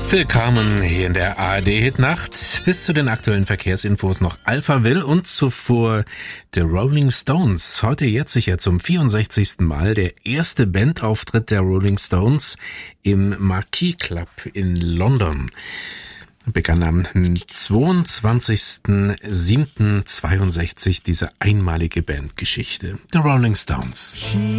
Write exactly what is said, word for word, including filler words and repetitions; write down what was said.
Willkommen hier in der A R D-Hitnacht. Bis zu den aktuellen Verkehrsinfos noch Alphaville und zuvor The Rolling Stones. Heute jetzt sicher zum vierundsechzigsten Mal der erste Bandauftritt der Rolling Stones im Marquis Club in London. Begann am zweiundzwanzigsten siebten zweiundsechzig diese einmalige Bandgeschichte. The Rolling Stones.